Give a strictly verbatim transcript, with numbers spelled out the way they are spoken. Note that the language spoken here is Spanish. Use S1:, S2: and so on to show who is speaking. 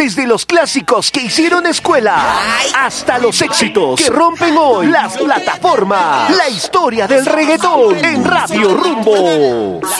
S1: Desde los clásicos que hicieron escuela hasta los éxitos que rompen hoy las plataformas. La historia del reggaetón en Radio Rumbo.